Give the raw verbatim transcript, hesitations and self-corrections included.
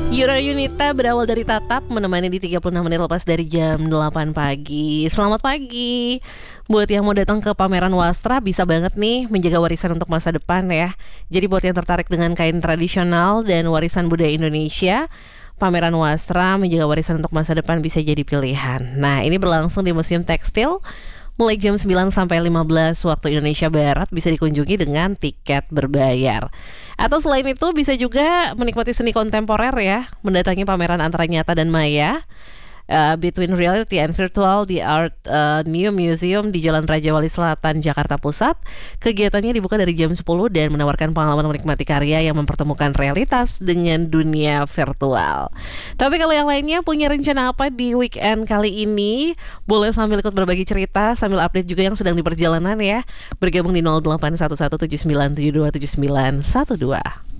Yura Yunita berawal dari tatap menemani di tiga puluh enam menit lepas dari jam delapan pagi. Selamat pagi. Buat yang mau datang ke pameran Wastra bisa banget nih menjaga warisan untuk masa depan ya. Jadi buat yang tertarik dengan kain tradisional dan warisan budaya Indonesia, pameran Wastra menjaga warisan untuk masa depan bisa jadi pilihan. Nah, ini berlangsung di Museum Tekstil mulai jam sembilan sampai lima belas waktu Indonesia Barat, bisa dikunjungi dengan tiket berbayar. Atau selain itu bisa juga menikmati seni kontemporer ya, mendatangi pameran antara nyata dan maya, uh, Between Reality and Virtual di Art uh, New Museum di Jalan Raja Wali Selatan, Jakarta Pusat. Kegiatannya dibuka dari jam sepuluh dan menawarkan pengalaman menikmati karya yang mempertemukan realitas dengan dunia virtual. Tapi kalau yang lainnya punya rencana apa di weekend kali ini? Boleh sambil ikut berbagi cerita, sambil update juga yang sedang di perjalanan ya. Bergabung di nol delapan satu satu tujuh sembilan tujuh dua tujuh sembilan satu dua.